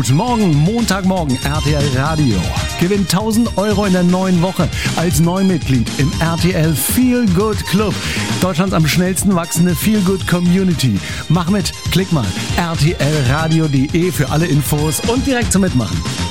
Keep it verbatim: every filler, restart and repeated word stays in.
Und morgen, Montagmorgen, R T L Radio. Gewinn tausend Euro in der neuen Woche als Neumitglied im R T L Feel Good Club. Deutschlands am schnellsten wachsende Feel Good Community. Mach mit, klick mal r t l radio punkt d e für alle Infos und direkt zum Mitmachen.